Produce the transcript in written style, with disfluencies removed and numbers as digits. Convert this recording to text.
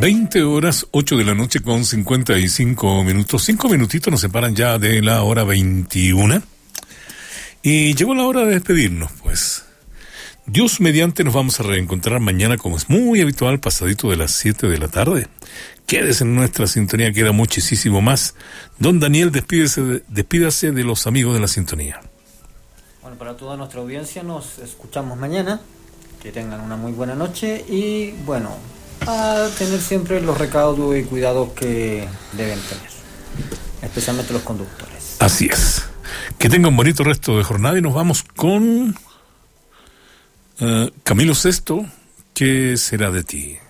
20 horas, 8 de la noche con 55 minutos. 5 minutitos nos separan ya de la hora 21. Y llegó la hora de despedirnos, pues. Dios mediante nos vamos a reencontrar mañana, como es muy habitual, pasadito de las 7 de la tarde. Quédese en nuestra sintonía, queda muchísimo más. Don Daniel, despídase de los amigos de la sintonía. Bueno, para toda nuestra audiencia nos escuchamos mañana. Que tengan una muy buena noche y, bueno, a tener siempre los recaudos y cuidados que deben tener, especialmente los conductores. Así es. Que tengan un bonito resto de jornada y nos vamos con Camilo VI, ¿qué será de ti?